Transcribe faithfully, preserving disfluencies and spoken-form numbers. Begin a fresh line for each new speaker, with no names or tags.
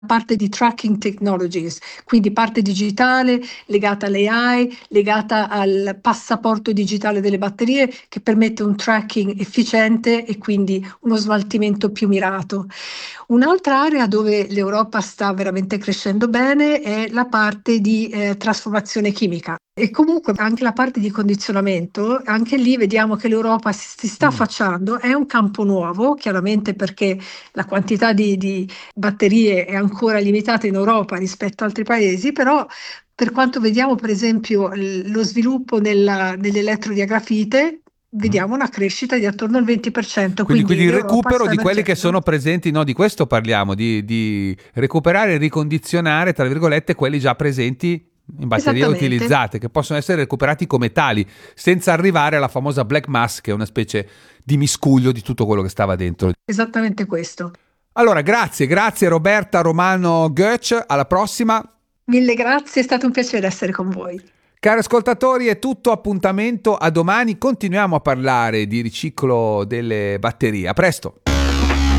parte di tracking technologies, quindi parte digitale legata all'A I, legata al passaporto digitale delle batterie che permette un tracking efficiente e quindi uno smaltimento più mirato. Un'altra area dove l'Europa sta veramente crescendo bene è la parte di eh, trasformazione chimica. E comunque anche la parte di condizionamento, anche lì vediamo che l'Europa si, si sta
Mm.
affacciando, è un campo nuovo, chiaramente perché la quantità di, di batterie è ancora limitata in Europa rispetto ad altri paesi, però per quanto vediamo per esempio l- lo sviluppo nella- nell'elettrodiagrafite,
Mm.
vediamo una crescita di attorno al venti per cento,
Quindi, quindi
quindi
il
l'Europa
recupero
sta
di quelli che
emergendo.
sono presenti, no, di questo parliamo, di, di recuperare e ricondizionare, tra virgolette, quelli già presenti in batterie
Esattamente,
utilizzate, che possono essere recuperati come tali, senza arrivare alla famosa black mass, che è una specie di miscuglio di tutto quello che stava dentro.
esattamente questo.
Allora, grazie, grazie Roberta Romano Goetz, alla prossima.
Mille grazie, è stato un piacere essere con voi.
Cari ascoltatori, è tutto, appuntamento a domani, continuiamo a parlare di riciclo delle batterie. A presto!